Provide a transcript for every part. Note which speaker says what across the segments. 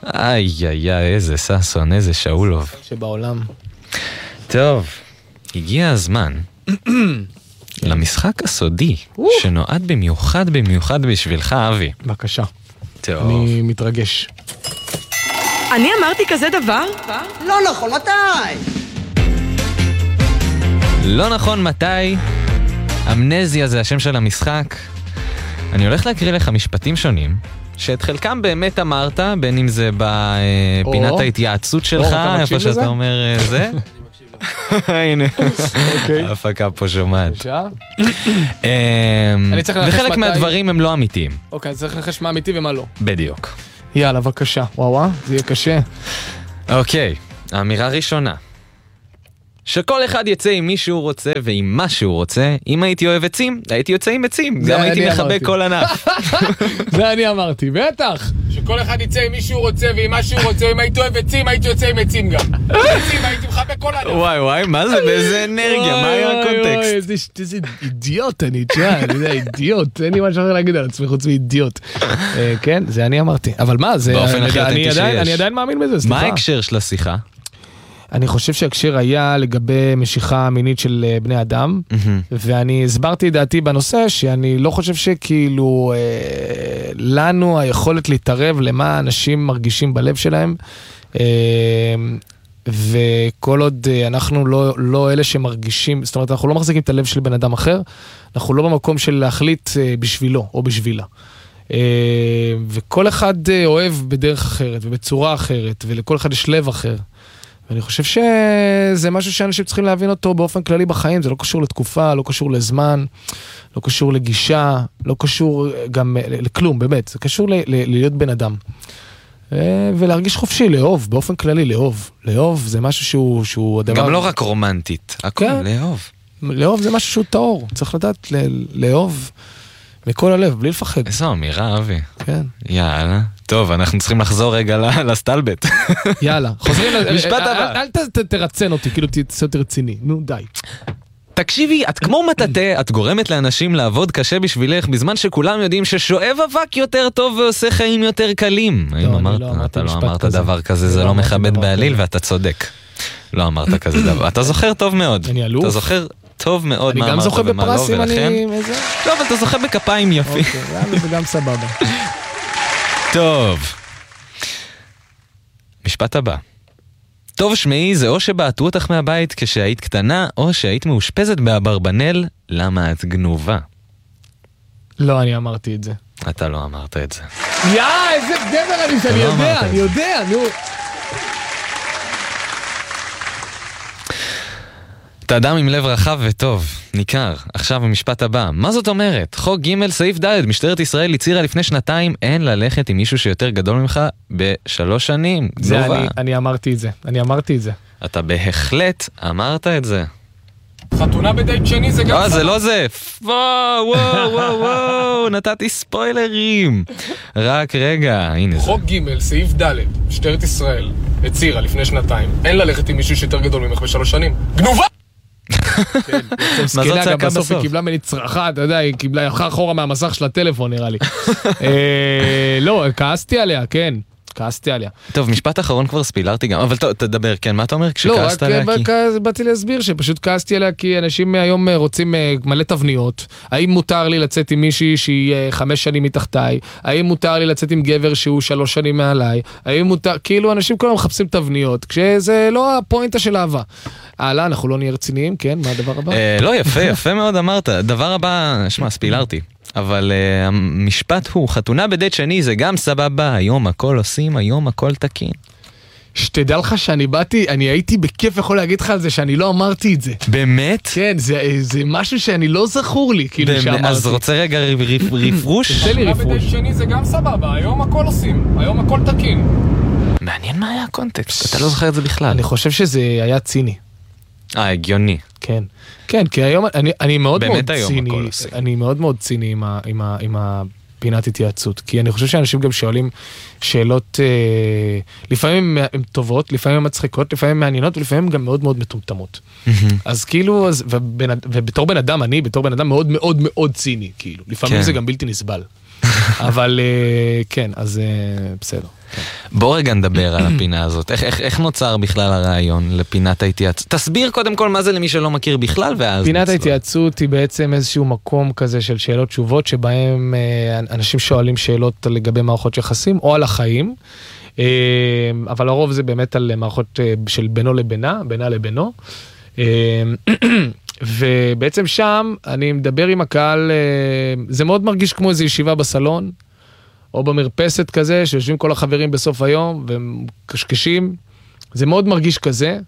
Speaker 1: איזה ססון, איזה שאולוב.
Speaker 2: שבעולם.
Speaker 1: טוב, הגיע הזמן למשחק הסודי, שנועד במיוחד בשבילך, אבי.
Speaker 2: בבקשה.
Speaker 1: טוב.
Speaker 2: אני מתרגש.
Speaker 3: אני אמרתי כזה דבר?
Speaker 4: לא נכון, מתי?
Speaker 1: לא נכון, מתי? אמנזיה זה השם של המשחק. אני הולך להקריא לך משפטים שונים, שאת חלקם באמת אמרת, בין אם זה בפינת ההתייעצות שלך, איפה שאתה אומר זה. הנה, ההפקה פה שומעת. וחלק מהדברים הם לא אמיתיים.
Speaker 2: אוקיי, צריך לנחש מה אמיתי ומה לא.
Speaker 1: בדיוק.
Speaker 2: יאללה, בבקשה. וואו, זה יהיה קשה.
Speaker 1: אוקיי, האמירה ראשונה. שכל אחד יצא עם מי שהוא רוצה ועם מה שהוא רוצה. אם הייתי אוהב עצים, הייתי יוצא עם עצים. גם הייתי מחבק כל ענף.
Speaker 2: זה אני אמרתי, בטח. שכל אחד יצא עם מי שהוא רוצה ועם מה שהוא רוצה. אם הייתי אוהב עצים, הייתי יוצא עם עצים גם. עצים, הייתי מחבק כל ענף.
Speaker 1: וואי, מה זה? באיזה אנרגיה? מה היה הקונטקסט?
Speaker 2: איזה אידיוט אני, זה אידיוט. אין לי מה שאחר להגיד על עצמי חוץ מאידיוט. כן, זה אני אמרתי. אבל מה, אני עדיין מאמין בזה, סליחה.
Speaker 1: מה ההקשר של השיחה?
Speaker 2: אני חושב שהקשר היה לגבי משיכה מינית של בני אדם, ואני הסברתי דעתי בנושא שאני לא חושב שכאילו לנו היכולת להתערב למה אנשים מרגישים בלב שלהם, וכל עוד אנחנו לא אלה שמרגישים, זאת אומרת אנחנו לא מחזיקים את הלב של בן אדם אחר, אנחנו לא במקום של להחליט בשבילו או בשבילה. וכל אחד אוהב בדרך אחרת ובצורה אחרת, ולכל אחד יש לב אחר. ואני חושב שזה משהו שאנשים צריכים להבין אותו באופן כללי בחיים, זה לא קשור לתקופה, לא קשור לזמן, לא קשור לגישה, לא קשור גם לכלום, באמת, זה קשור להיות בן אדם. ולהרגיש חופשי, לאהוב, באופן כללי לאהוב. לאהוב זה משהו שהוא הדבר...
Speaker 1: גם לא רק רומנטית, הכל לאהוב.
Speaker 2: לאהוב זה משהו שהוא טהור, צריך לדעת לאהוב מכל הלב, בלי לפחד.
Speaker 1: איזו אמירה, אבי.
Speaker 2: כן.
Speaker 1: יאללה. טוב, אנחנו צריכים לחזור רגע לסטלבט.
Speaker 2: יאללה, חוזרים
Speaker 1: משפט הבא.
Speaker 2: אל תרצן אותי, כאילו תעשה רציני. נו, די.
Speaker 1: תקשיבי, את כמו מטאטה, את גורמת לאנשים לעבוד קשה בשבילך, בזמן שכולם יודעים ששואב אבק יותר טוב ועושה חיים יותר קלים. אתה לא אמרת דבר כזה, זה לא מכבד בעליל, ואתה צודק. לא אמרת כזה דבר. אתה זוכר טוב מאוד.
Speaker 2: אני אלוף.
Speaker 1: אתה זוכר טוב מאוד מה אמרת ומה לא, ולכן... לא, אבל אתה זוכה בכפיים יפי.
Speaker 2: אוקיי, זה גם סבבה.
Speaker 1: טוב. משפט הבא. טוב שמעי, זה או שבעטו אותך מהבית כשהיית קטנה, או שהיית מאושפזת באברבנל, למה את גנובה?
Speaker 2: לא, אני אמרתי את זה.
Speaker 1: אתה לא אמרת את זה.
Speaker 2: איזה גבר אני יודע, נו.
Speaker 1: אתה אדם עם לב רחב וטוב, ניכר. עכשיו המשפט הבא. מה זאת אומרת? חוק ג' סעיף ד', משטרת ישראל הצירה לפני 2 אין ללכת עם מישהו שיותר גדול ממך ב3 שנים.
Speaker 2: זה אני אמרתי את זה.
Speaker 1: אתה בהחלט אמרת את זה.
Speaker 2: חתונה בדייט שני זה גם...
Speaker 1: זה לא זה. וואו, נתתי ספוילרים. רק רגע, הנה זה.
Speaker 2: חוק ג' סעיף ד', משטרת ישראל הצירה לפני 2 אין ללכת עם מישהו שיותר גדול ממך ב3 שנים. גנובה!
Speaker 1: מה זאת צעקה בסוף?
Speaker 2: היא קיבלה ממני צרחה, אתה יודע, היא קיבלה אחורה מהמסך של הטלפון נראה לי. לא, כעסתי עליה, כן. כעסתי עליה.
Speaker 1: טוב, משפט אחרון כבר ספילרתי גם, אבל תדבר, כן, מה אתה אומר כשכעסת עליה?
Speaker 2: לא, רק באתי להסביר שפשוט כעסתי עליה כי אנשים היום רוצים מלא תבניות. האם מותר לי לצאת עם מישהי שהיא 5 שנים מתחתיי? האם מותר לי לצאת עם גבר שהוא 3 שנים מעליי? האם מותר, כאילו אנשים כל היום מחפשים תבניות, כשזה לא הפואנטה של אהבה. הלאה, אנחנו לא נהיה רציניים, כן? מה הדבר הבא?
Speaker 1: לא, יפה מאוד אמרת. דבר הבא, שמע, ספילרתי. אבל המשפט הוא, חתונה בדייט שני זה גם סבבה, היום הכל עושים, היום הכל תקין.
Speaker 2: שתדע לך שאני באתי, אני הייתי בכיף יכול להגיד לך על זה שאני לא אמרתי את זה.
Speaker 1: באמת?
Speaker 2: כן, זה משהו שאני לא זכור לי, כאילו שאמרתי.
Speaker 1: אז רוצה רגע רפרוש?
Speaker 2: תעשה לי רפרוש. חתונה בדייט שני זה גם סבבה, היום הכל עושים, היום הכל תקין.
Speaker 1: מעניין מה היה הקונטקסט, אתה לא זוכר את זה בכלל.
Speaker 2: אני חושב שזה היה ציני.
Speaker 1: הגיוני.
Speaker 2: כן. כן, כי היום אני מאוד מאוד ציני, אני מאוד מאוד ציני עם הפינת התייעצות, כי אני חושב שאנשים גם שואלים שאלות, לפעמים הן טובות, לפעמים הן מצחיקות, לפעמים הן מעניינות, ולפעמים גם מאוד מאוד מטומטמות. אז כאילו, ובתור בן אדם, אני בתור בן אדם מאוד מאוד מאוד ציני, כאילו, לפעמים זה גם בלתי נסבל. אבל כן, אז בסדר.
Speaker 1: בוא רגע נדבר על הפינה הזאת. איך נוצר בכלל הרעיון לפינת ההתייעצות? תסביר קודם כל מה זה למי שלא מכיר בכלל, ואז...
Speaker 2: פינת ההתייעצות היא בעצם איזשהו מקום כזה של שאלות תשובות, שבהם אנשים שואלים שאלות לגבי מערכות יחסים, או על החיים, אבל הרוב זה באמת על מערכות של בינו לבינה, בינה לבינו. ובעצם שם אני מדבר עם הקהל, זה מאוד מרגיש כמו איזו ישיבה בסלון, או במרפסת כזה, שיושבים כל החברים בסוף היום, והם קשקשים. זה מאוד מרגיש כזה.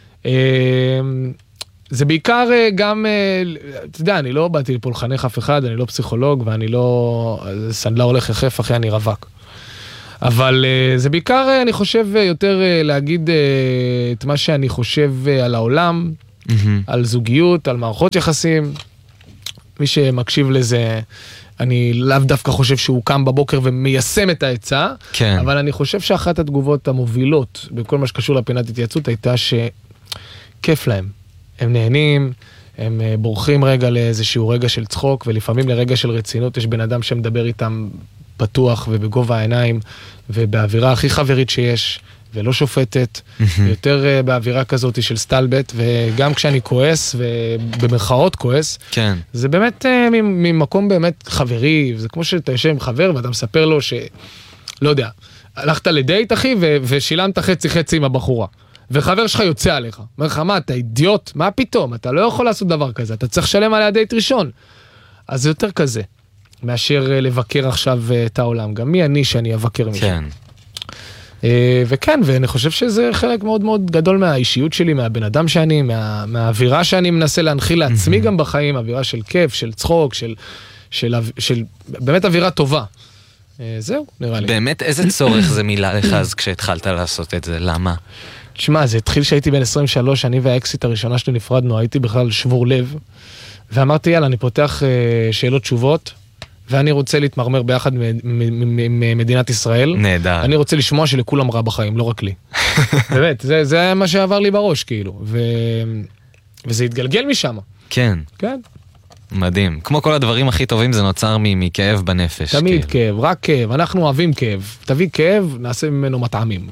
Speaker 2: זה בעיקר גם, אתה יודע, אני לא באתי לפה לחנך אף אחד, אני לא פסיכולוג, ואני לא סנדלה הולך יחף, אחרי אני רווק. אבל זה בעיקר, אני חושב, יותר להגיד את מה שאני חושב על העולם, על זוגיות, על מערכות יחסים. מי שמקשיב לזה, אני לאו דווקא חושב שהוא קם בבוקר ומיישם את העצה,
Speaker 1: כן.
Speaker 2: אבל אני חושב שאחת התגובות המובילות בכל מה שקשור לפינת התייעצות הייתה שכיף להם. הם נהנים, הם בורחים רגע לאיזשהו רגע של צחוק, ולפעמים לרגע של רצינות יש בן אדם שמדבר איתם פתוח ובגובה העיניים, ובאווירה הכי חברית שיש, ולא שופטת, יותר באווירה כזאת של סטלבט, וגם כשאני כועס, ובמרכאות כועס,
Speaker 1: כן.
Speaker 2: זה באמת ממקום באמת חברי, זה כמו שאתה יושב עם חבר, ואתה מספר לו לא יודע, הלכת לדייט אחי, ושילמת חצי עם הבחורה, וחבר שלך יוצא עליך, אומר לך, מה, אתה אידיוט? מה פתאום? אתה לא יכול לעשות דבר כזה, אתה צריך לשלם עליה דייט ראשון. אז זה יותר כזה, מאשר לבקר עכשיו את העולם. גם מי אני שאני אבקר מישהו.
Speaker 1: כן.
Speaker 2: וכן, ואני חושב שזה חלק מאוד מאוד גדול מהאישיות שלי, מהבן אדם שאני, מהאווירה שאני מנסה להנחיל לעצמי גם בחיים, אווירה של כיף, של צחוק, של באמת אווירה טובה. זהו, נראה לי.
Speaker 1: באמת, איזה צורך זה מילא לך אז כשהתחלת לעשות את זה? למה?
Speaker 2: תשמע, זה התחיל שהייתי בן 23, אני והאקסיט הראשונה שלי נפרדנו, הייתי בכלל שבור לב, ואמרתי, יאללה, אני פותח שאלות תשובות, ואני רוצה להתמרמר ביחד ממדינת ישראל.
Speaker 1: נהדר.
Speaker 2: אני רוצה לשמוע שלכולם רע בחיים, לא רק לי. באמת, זה מה שעבר לי בראש, כאילו. וזה התגלגל משם.
Speaker 1: כן.
Speaker 2: כן.
Speaker 1: מדהים. כמו כל הדברים הכי טובים זה נוצר מכאב בנפש.
Speaker 2: תמיד כאב, רק כאב. אנחנו אוהבים כאב. תביא כאב, נעשה ממנו מטעמים.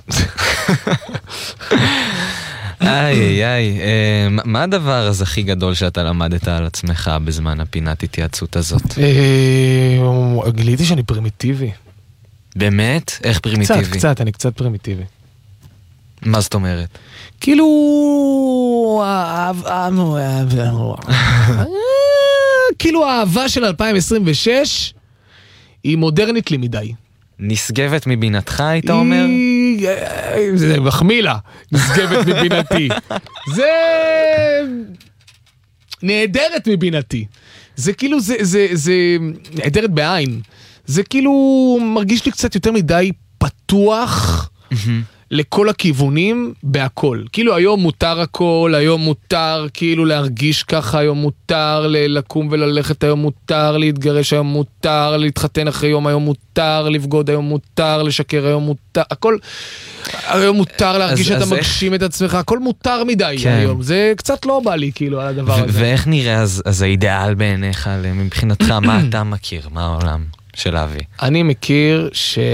Speaker 1: איי, מה הדבר הזה הכי גדול שאתה למדת על עצמך בזמן הפינת התייעצות הזאת?
Speaker 2: גיליתי שאני פרימיטיבי.
Speaker 1: באמת? איך פרימיטיבי?
Speaker 2: קצת, אני קצת פרימיטיבי.
Speaker 1: מה זאת אומרת?
Speaker 2: כאילו... כאילו האהבה של 2026 היא מודרנית לי מדי.
Speaker 1: נשגבת מבינתך, היית אומר?
Speaker 2: זה מחמיא לה, נשגבת מבינתי. זה נהדרת מבינתי. זה כאילו, זה נהדרת בעין. זה כאילו מרגיש לי קצת יותר מדי פתוח לכל הכיוונים בהכל. כאילו היום מותר הכל, היום מותר כאילו להרגיש ככה, היום מותר לקום וללכת, היום מותר להתגרש, היום מותר להתחתן אחרי יום, היום מותר לבגוד, היום מותר לשקר, היום מותר, הכל, היום מותר להרגיש שאתה מגשים את עצמך, הכל מותר מדי היום. זה קצת לא בא לי כאילו על הדבר הזה.
Speaker 1: ואיך נראה אז האידאל בעיניך, מבחינתך, מה אתה מכיר, מה העולם של אבי?
Speaker 2: אני מכיר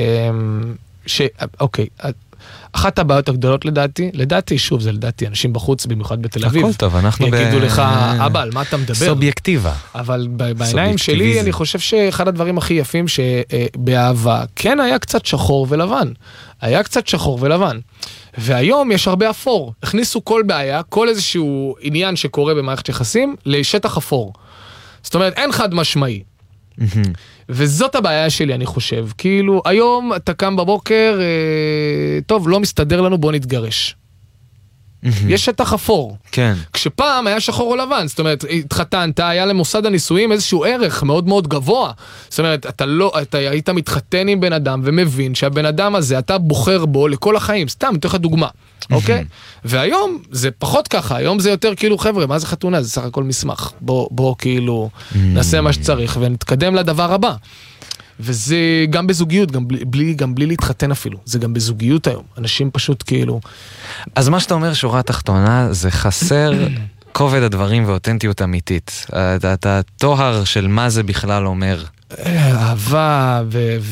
Speaker 2: אוקיי, אחת הבעיות הגדולות לדעתי, שוב זה לדעתי, אנשים בחוץ, במיוחד בתל אביב,
Speaker 1: הכל טוב, אנחנו
Speaker 2: יגידו לך, אבא, על מה אתה מדבר?
Speaker 1: סובייקטיבה.
Speaker 2: אבל בעיניים שלי, אני חושב שאחד הדברים הכי יפים שבאהבה, כן היה קצת שחור ולבן. היה קצת שחור ולבן. והיום יש הרבה אפור. הכניסו כל בעיה, כל איזשהו עניין שקורה במערכת יחסים, לשטח אפור. זאת אומרת, אין חד משמעי. וזאת הבעיה שלי, אני חושב. כאילו, היום אתה קם בבוקר, טוב, לא מסתדר לנו, בוא נתגרש. יש שטח אפור.
Speaker 1: כן.
Speaker 2: כשפעם היה שחור או לבן, זאת אומרת, התחתנת, היה למוסד הנישואים איזשהו ערך מאוד מאוד גבוה. זאת אומרת, אתה היית מתחתן עם בן אדם ומבין שהבן אדם הזה, אתה בוחר בו לכל החיים. סתם, נתן לך דוגמה. אוקיי? והיום זה פחות ככה, היום זה יותר כאילו, חבר'ה, מה זה חתונה? זה סך הכל מסמך. בוא כאילו נעשה מה שצריך ונתקדם לדבר הבא. וזה גם בזוגיות, גם בלי להתחתן אפילו. זה גם בזוגיות היום. אנשים פשוט כאילו...
Speaker 1: אז מה שאתה אומר, שורה תחתונה, זה חסר כובד הדברים ואותנטיות אמיתית. אתה תוהר של מה זה בכלל אומר
Speaker 2: אהבה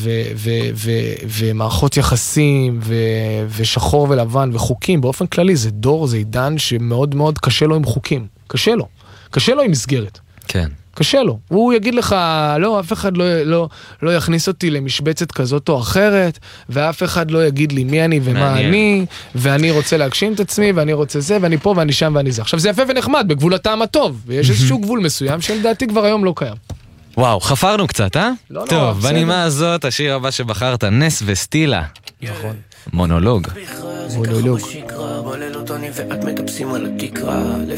Speaker 2: ומערכות יחסים ושחור ולבן וחוקים, באופן כללי זה דור, זה עידן שמאוד מאוד קשה לו עם חוקים, קשה לו עם מסגרת.
Speaker 1: כן.
Speaker 2: קשה לו. הוא יגיד לך, לא, אף אחד לא יכניס אותי למשבצת כזאת או אחרת, ואף אחד לא יגיד לי מי אני ומה אני, ואני רוצה להגשים את עצמי, ואני רוצה זה, ואני פה, ואני שם, ואני זה. עכשיו, זה יפה ונחמד, בגבול הטעם הטוב, ויש איזשהו גבול מסוים, שלדעתי כבר היום לא קיים.
Speaker 1: וואו, חפרנו קצת, אה?
Speaker 2: לא,
Speaker 1: טוב, בנימה הזאת, השיר הבא שבחרת, נס וסטילה.
Speaker 2: נכון.
Speaker 1: מונולוג.
Speaker 5: מונולוג. בלילות אני ואת מטפסים על התקרה,